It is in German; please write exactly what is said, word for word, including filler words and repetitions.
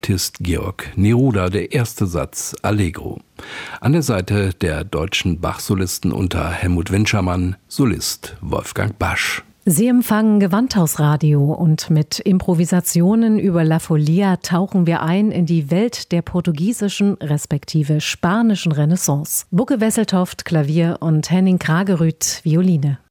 Tist Georg Neruda, der erste Satz Allegro. An der Seite der deutschen Bach-Solisten unter Helmut Winschermann, Solist Wolfgang Basch. Sie empfangen Gewandhausradio und mit Improvisationen über La Folia tauchen wir ein in die Welt der portugiesischen respektive spanischen Renaissance. Bucke Wesseltoft, Klavier und Henning Kragerüth, Violine.